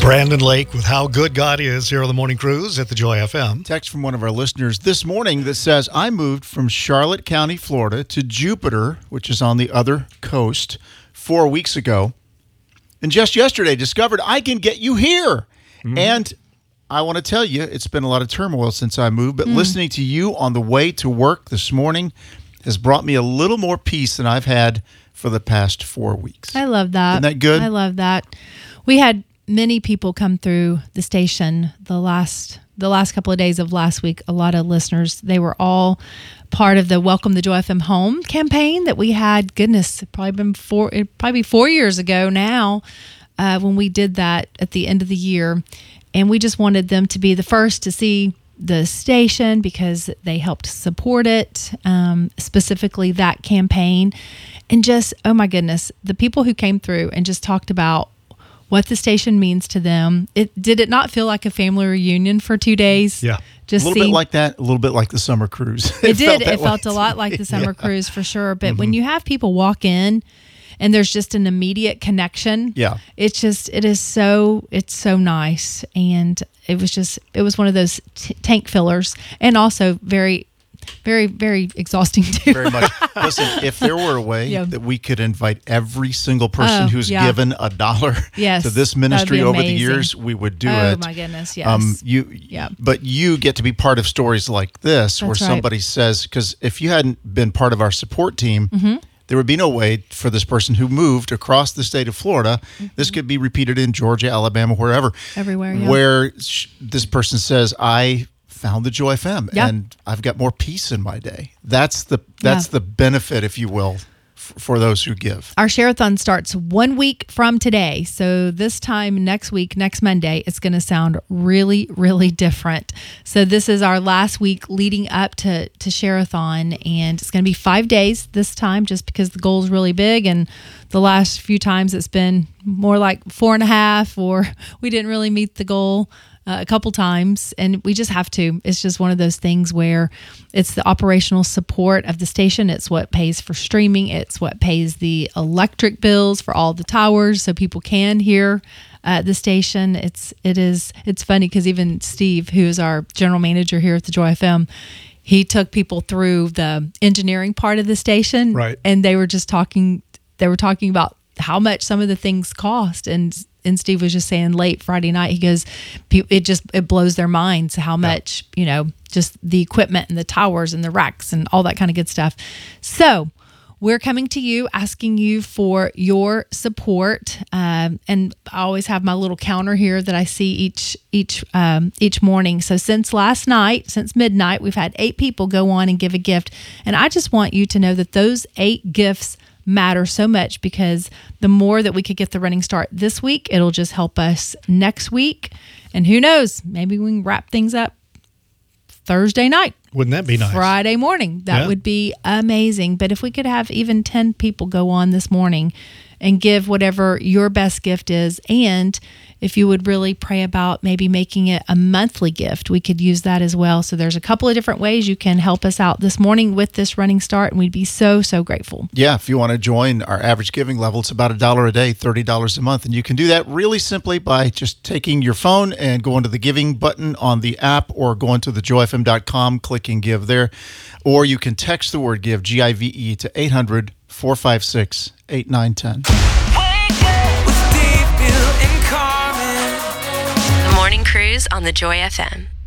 Brandon Lake with How Good God Is here on the Morning Cruise at the Joy FM. Text from one of our listeners this morning that says, I moved from Charlotte County, Florida to Jupiter, which is on the other coast, 4 weeks ago. And just yesterday discovered I can get you here. And I want to tell you, it's been a lot of turmoil since I moved, but listening to you on the way to work this morning has brought me a little more peace than I've had for the past 4 weeks. I love that. Isn't that good? I love that. We had many people come through the station the last couple of days of last week. A lot of listeners, they were all part of the Welcome the Joy FM Home campaign that we had. Goodness, it probably 4 years ago now when we did that at the end of the year. And we just wanted them to be the first to see the station because they helped support it, specifically that campaign. And just, oh my goodness, the people who came through and just talked about what the station means to them. Did it not feel like a family reunion for 2 days? Yeah. Just a little bit like that, a little bit like the summer cruise. It did. It felt a lot like the summer cruise for sure. But when you have people walk in and there's just an immediate connection, it's so nice. And it was one of those tank fillers, and also very, very, very exhausting too. Very much. Listen, if there were a way that we could invite every single person who's given $1 to this ministry over the years, we would do it. Oh my goodness, yes. But you get to be part of stories like this. That's where somebody says, because if you hadn't been part of our support team, there would be no way for this person who moved across the state of Florida. This could be repeated in Georgia, Alabama, wherever. Everywhere, where this person says, I found the Joy FM and I've got more peace in my day. That's the benefit, if you will, for those who give. Our Share-a-thon starts 1 week from today. So this time next week, next Monday, it's going to sound really, really different. So this is our last week leading up to Share-a-thon, and it's going to be 5 days this time just because the goal is really big, and the last few times it's been more like 4.5, or we didn't really meet the goal a couple times, and we just have to. It's just one of those things where it's the operational support of the station. It's what pays for streaming. It's what pays the electric bills for all the towers so people can hear the station. It's funny because even Steve, who is our general manager here at the Joy FM, he took people through the engineering part of the station, right? And they were talking about how much some of the things cost, and Steve was just saying late Friday night, he goes, it blows their minds how much, just the equipment and the towers and the racks and all that kind of good stuff. So we're coming to you, asking you for your support. And I always have my little counter here that I see each morning. So since midnight, we've had 8 people go on and give a gift. And I just want you to know that those 8 gifts matter so much, because the more that we could get the running start this week, it'll just help us next week. And who knows, maybe we can wrap things up Thursday night. Wouldn't that be nice? Friday morning. That would be amazing. But if we could have even 10 people go on this morning and give whatever your best gift is, and if you would really pray about maybe making it a monthly gift, we could use that as well. So there's a couple of different ways you can help us out this morning with this running start, and we'd be so, so grateful. Yeah, if you want to join our average giving level, it's about $1 a day, $30 a month. And you can do that really simply by just taking your phone and going to the giving button on the app, or going to thejoyfm.com, clicking give there. Or you can text the word give, GIVE, to 800-456-8910. Morning Cruise on the Joy FM.